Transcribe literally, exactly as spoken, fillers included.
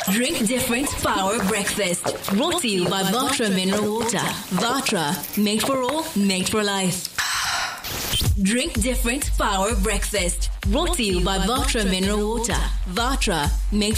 Drink Different Power Breakfast. Brought to you by Vatra Mineral Water. Vatra, made for all, made for life. Drink Different Power Breakfast. Brought to you by Vatra Mineral Water. Vatra, made